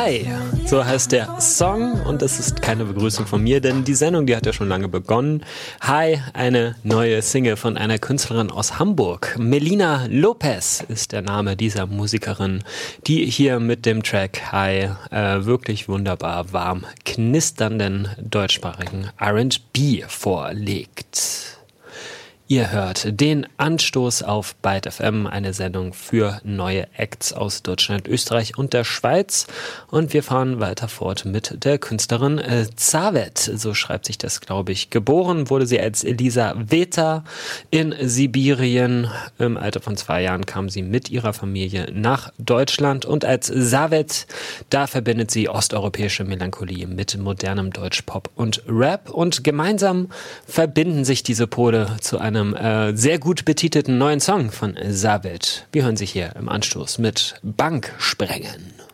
Hi, so heißt der Song und das ist keine Begrüßung von mir, denn die Sendung, die hat ja schon lange begonnen. Hi, eine neue Single von einer Künstlerin aus Hamburg. Melina Lopez ist der Name dieser Musikerin, die hier mit dem Track Hi wirklich wunderbar warm knisternden deutschsprachigen R&B vorlegt. Ihr hört den Anstoß auf Byte FM, eine Sendung für neue Acts aus Deutschland, Österreich und der Schweiz. Und wir fahren weiter fort mit der Künstlerin Zavet, so schreibt sich das, glaube ich. Geboren wurde sie als Elisaveta in Sibirien. Im Alter von 2 Jahren kam sie mit ihrer Familie nach Deutschland. Und als Zavet, da verbindet sie osteuropäische Melancholie mit modernem Deutschpop und Rap. Und gemeinsam verbinden sich diese Pole zu einem sehr gut betitelten neuen Song von Zavet. Wir hören sie hier im Anstoß mit Bank sprengen.